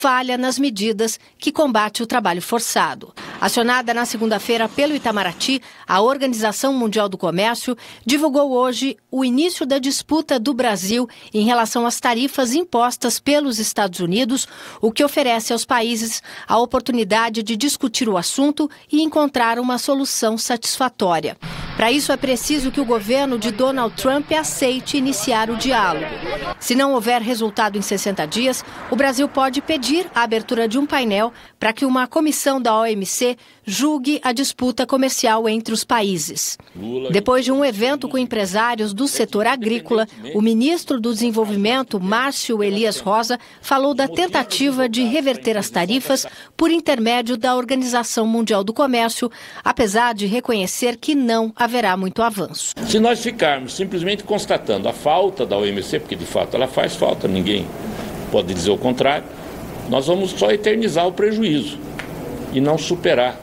falha nas medidas que combate o trabalho forçado. Acionada na segunda-feira pelo Itamaraty, a Organização Mundial do Comércio divulgou hoje o início da disputa do Brasil em relação às tarifas impostas pelos Estados Unidos, o que oferece aos países a oportunidade de discutir o assunto e encontrar uma solução satisfatória. Para isso, é preciso que o governo de Donald Trump aceite iniciar o diálogo. Se não houver resultado em 60 dias, o Brasil pode pedir a abertura de um painel para que uma comissão da OMC julgue a disputa comercial entre os países. Depois de um evento com empresários do setor agrícola, o ministro do Desenvolvimento, Márcio Elias Rosa, falou da tentativa de reverter as tarifas por intermédio da Organização Mundial do Comércio, apesar de reconhecer que não haverá muito avanço. Se nós ficarmos simplesmente constatando a falta da OMC, porque de fato ela faz falta, ninguém pode dizer o contrário, nós vamos só eternizar o prejuízo e não superar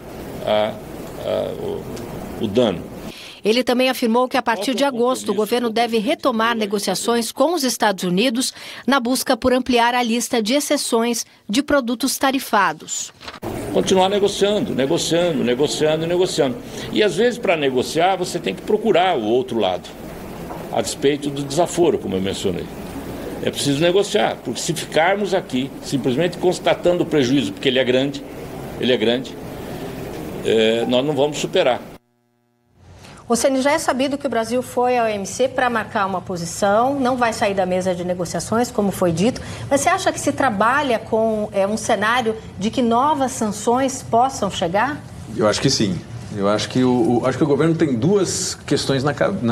o dano. Ele também afirmou que a partir de agosto o governo deve retomar negociações com os Estados Unidos na busca por ampliar a lista de exceções de produtos tarifados. Continuar negociando. E às vezes para negociar você tem que procurar o outro lado, a despeito do desaforo, como eu mencionei. É preciso negociar, porque se ficarmos aqui simplesmente constatando o prejuízo, porque ele é grande, nós não vamos superar. Ocene, já é sabido que o Brasil foi à OMC para marcar uma posição, não vai sair da mesa de negociações, como foi dito, mas você acha que se trabalha com um cenário de que novas sanções possam chegar? Eu acho que sim. Eu acho que o governo tem duas questões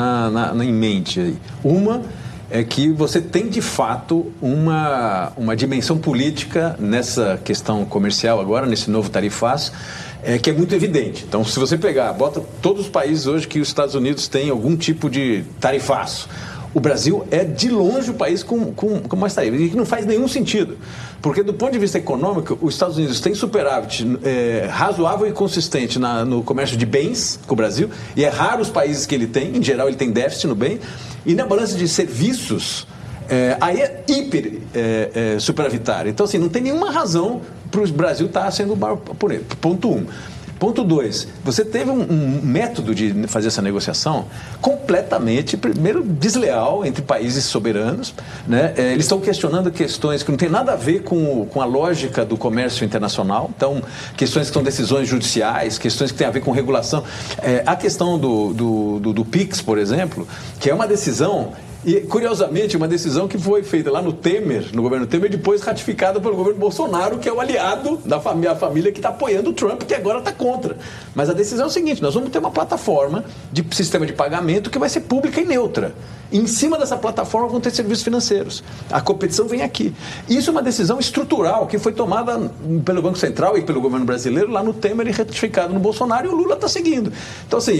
em mente aí. Uma é que você tem, de fato, uma dimensão política nessa questão comercial agora, nesse novo tarifaço, que é muito evidente. Então, se você bota todos os países hoje que os Estados Unidos têm algum tipo de tarifaço, o Brasil é, de longe, o país com mais tarifa, e que não faz nenhum sentido. Porque, do ponto de vista econômico, os Estados Unidos têm superávit razoável e consistente no comércio de bens com o Brasil, e é raro os países que ele tem, em geral ele tem déficit no bem, e na balança de serviços, aí é hiper superavitário. Então, assim, não tem nenhuma razão para o Brasil estar sendo o maior oponente. Ponto 1. Ponto 2, você teve um método de fazer essa negociação completamente, primeiro, desleal entre países soberanos, né? Eles estão questionando questões que não tem nada a ver com a lógica do comércio internacional, então, questões que são decisões judiciais, questões que têm a ver com regulação. A questão do PIX, por exemplo, que é uma decisão... E, curiosamente, uma decisão que foi feita lá no governo Temer, depois ratificada pelo governo Bolsonaro, que é o aliado da família que está apoiando o Trump, que agora está contra. Mas a decisão é o seguinte, nós vamos ter uma plataforma de sistema de pagamento que vai ser pública e neutra. Em cima dessa plataforma vão ter serviços financeiros. A competição vem aqui. Isso é uma decisão estrutural que foi tomada pelo Banco Central e pelo governo brasileiro lá no Temer e ratificado no Bolsonaro, e o Lula está seguindo. Então, assim,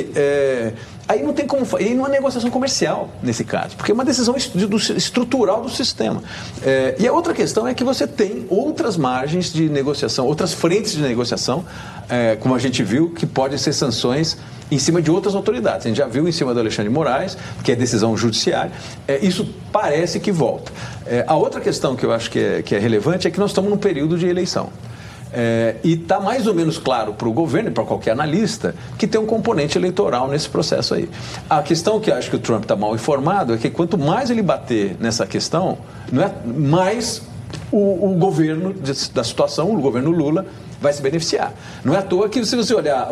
aí não tem como... Aí não é negociação comercial nesse caso, porque é uma decisão estrutural do sistema. E a outra questão é que você tem outras margens de negociação, outras frentes de negociação, como a gente viu, que podem ser sanções em cima de outras autoridades. A gente já viu em cima do Alexandre de Moraes, que é decisão judiciária. Isso parece que volta. A outra questão que eu acho que é relevante é que nós estamos num período de eleição. E está mais ou menos claro para o governo e para qualquer analista que tem um componente eleitoral nesse processo aí. A questão que eu acho que o Trump está mal informado é que quanto mais ele bater nessa questão, não é, mais o governo da situação, o governo Lula, vai se beneficiar. Não é à toa que, se você olhar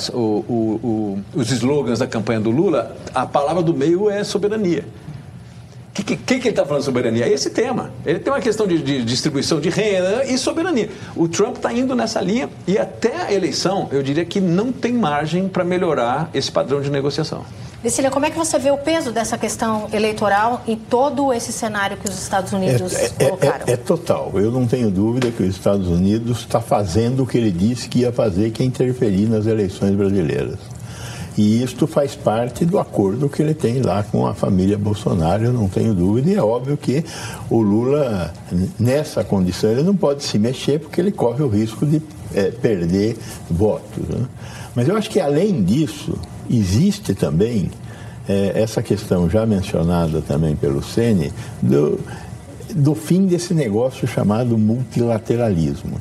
os slogans da campanha do Lula, a palavra do meio é soberania. O que ele está falando de soberania? É esse tema. Ele tem uma questão de distribuição de renda e soberania. O Trump está indo nessa linha e até a eleição, eu diria que não tem margem para melhorar esse padrão de negociação. Vicília, como é que você vê o peso dessa questão eleitoral em todo esse cenário que os Estados Unidos colocaram? É total. Eu não tenho dúvida que os Estados Unidos está fazendo o que ele disse que ia fazer, que é interferir nas eleições brasileiras. E isto faz parte do acordo que ele tem lá com a família Bolsonaro, eu não tenho dúvida. E é óbvio que o Lula, nessa condição, ele não pode se mexer porque ele corre o risco de perder votos, né? Mas eu acho que, além disso, existe também essa questão já mencionada também pelo Ceni, do fim desse negócio chamado multilateralismo.